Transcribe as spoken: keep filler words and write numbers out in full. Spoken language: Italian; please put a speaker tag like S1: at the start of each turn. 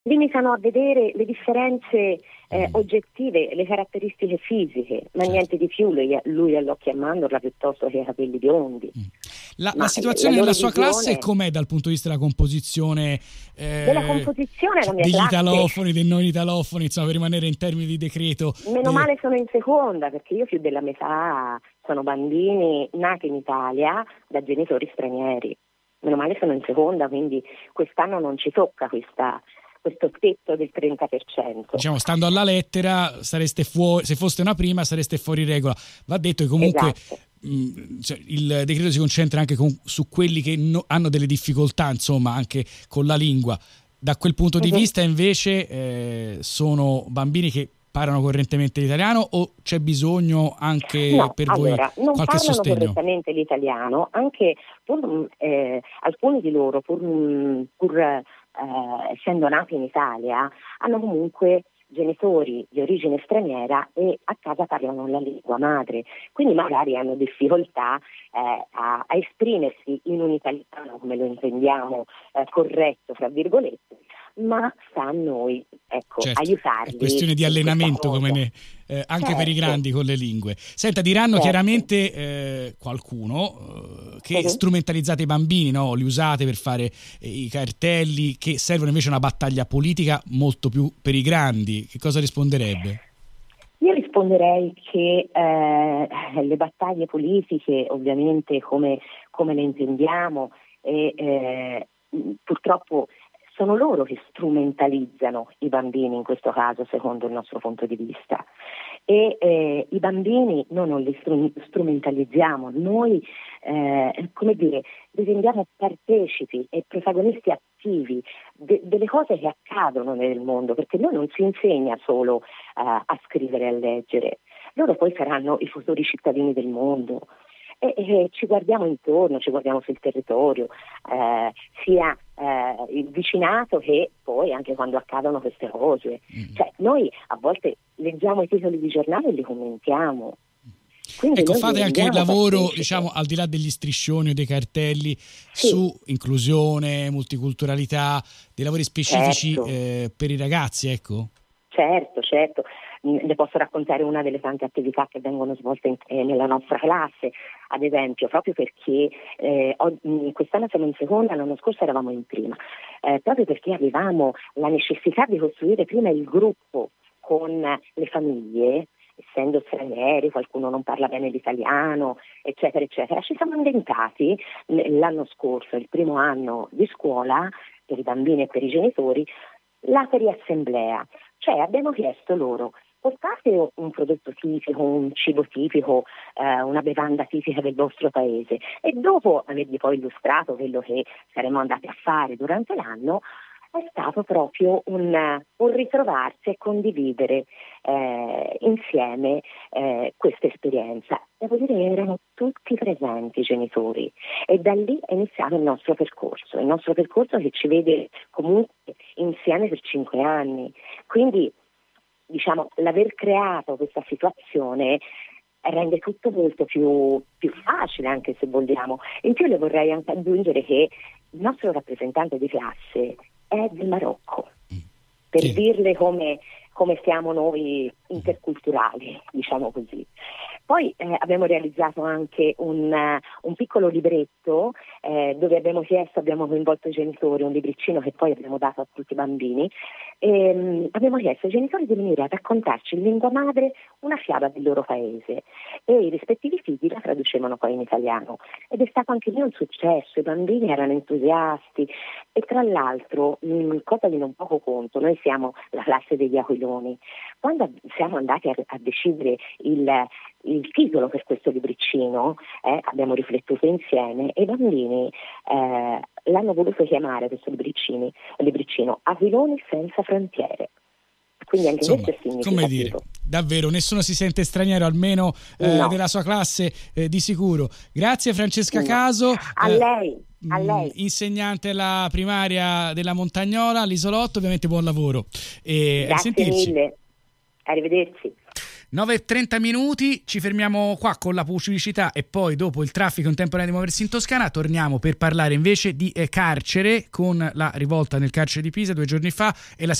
S1: limitano a vedere le differenze eh, oggettive, le caratteristiche fisiche, ma certo. niente di più. Lui, lui ha l'occhio a mandorla piuttosto che i capelli biondi.
S2: La, la situazione
S1: la
S2: nella sua
S1: visione...
S2: classe com'è dal punto di vista della composizione, eh,
S1: della composizione la mia
S2: degli
S1: classe...
S2: italofoni, dei non italofoni, insomma, per rimanere in termini di decreto?
S1: Meno
S2: de...
S1: male sono in seconda, perché io più della metà sono bambini nati in Italia da genitori stranieri. Meno male sono in seconda, quindi quest'anno non ci tocca questa... questo tetto del trenta per cento.
S2: Diciamo, stando alla lettera, sareste fuori, se foste una prima sareste fuori regola. Va detto che comunque
S1: esatto.
S2: mh, cioè, il decreto si concentra anche con, su quelli che no, hanno delle difficoltà, insomma, anche con la lingua. Da quel punto di uh-huh. vista invece eh, sono bambini che parlano correntemente l'italiano o c'è bisogno anche
S1: no,
S2: per
S1: allora,
S2: voi
S1: non
S2: qualche
S1: parlano
S2: sostegno?
S1: correttamente l'italiano, anche pur, eh, alcuni di loro pur, pur eh, essendo nati in Italia hanno comunque genitori di origine straniera e a casa parlano la lingua madre, quindi magari hanno difficoltà eh, a, a esprimersi in un italiano come lo intendiamo eh, corretto fra virgolette, ma sta a noi ecco,
S2: certo,
S1: aiutarli.
S2: È questione di allenamento come ne, eh, anche certo. per i grandi con le lingue. Senta, diranno certo. chiaramente eh, qualcuno eh, che uh-huh. strumentalizzate i bambini, no? Li usate per fare eh, i cartelli che servono invece a una battaglia politica molto più per i grandi. Che cosa risponderebbe?
S1: Io risponderei che eh, le battaglie politiche ovviamente come, come le intendiamo e eh, purtroppo sono loro che strumentalizzano i bambini in questo caso, secondo il nostro punto di vista. E eh, i bambini noi non li stru- strumentalizziamo, noi eh, come dire, li rendiamo partecipi e protagonisti attivi de- delle cose che accadono nel mondo, perché noi non si insegna solo uh, a scrivere e a leggere, loro poi saranno i futuri cittadini del mondo. E, e ci guardiamo intorno, ci guardiamo sul territorio, eh, sia eh, il vicinato che poi anche quando accadono queste cose. Mm. Cioè, noi a volte leggiamo i titoli di giornale e li commentiamo. Quindi
S2: ecco, fate anche il lavoro,
S1: partecipe.
S2: diciamo, al di là degli striscioni o dei cartelli, sì. su inclusione, multiculturalità, dei lavori specifici certo. eh, per i ragazzi, ecco?
S1: Certo, certo. Le posso raccontare una delle tante attività che vengono svolte in, eh, nella nostra classe, ad esempio, proprio perché eh, oggi, quest'anno siamo in seconda, l'anno scorso eravamo in prima, eh, proprio perché avevamo la necessità di costruire prima il gruppo con le famiglie, essendo stranieri, qualcuno non parla bene l'italiano, eccetera, eccetera. Ci siamo inventati l'anno scorso, il primo anno di scuola, per i bambini e per i genitori, la periassemblea, cioè abbiamo chiesto loro: portate un prodotto tipico, un cibo tipico, eh, una bevanda tipica del vostro paese, e dopo avergli poi illustrato quello che saremmo andati a fare durante l'anno, è stato proprio un, un ritrovarsi e condividere eh, insieme eh, questa esperienza. Devo dire che erano tutti presenti i genitori e da lì è iniziato il nostro percorso, il nostro percorso che ci vede comunque insieme per cinque anni. Quindi diciamo, l'aver creato questa situazione rende tutto molto più, più facile, anche se vogliamo. In più le vorrei anche aggiungere che il nostro rappresentante di classe è del Marocco, per sì. dirle come, come siamo noi interculturali, diciamo così. Poi eh, abbiamo realizzato anche un, uh, un piccolo libretto eh, dove abbiamo chiesto, abbiamo coinvolto i genitori, un libricino che poi abbiamo dato a tutti i bambini, e um, abbiamo chiesto ai genitori di venire a raccontarci in lingua madre una fiaba del loro paese e i rispettivi figli la traducevano poi in italiano, ed è stato anche lì un successo, i bambini erano entusiasti e tra l'altro, mh, cosa di non poco conto, noi siamo la classe degli aquiloni, quando siamo andati a, a decidere il il titolo per questo libricino, eh, abbiamo riflettuto insieme e i bambini eh, l'hanno voluto chiamare questo libricino, libricino Aquiloni senza frontiere. Quindi anche
S2: insomma,
S1: questo è significativo.
S2: Come dire, davvero nessuno si sente straniero, almeno eh,
S1: no.
S2: della sua classe eh, di sicuro. Grazie Francesca
S1: no.
S2: Caso.
S1: A
S2: eh,
S1: lei, a lei.
S2: Insegnante alla primaria della Montagnola, all'Isolotto, ovviamente buon lavoro. E
S1: Grazie
S2: a sentirci.
S1: mille, arrivederci.
S2: nove e trenta minuti, ci fermiamo qua con la pubblicità e poi dopo il traffico in tempo reale di muoversi in Toscana torniamo per parlare invece di eh, carcere, con la rivolta nel carcere di Pisa due giorni fa e la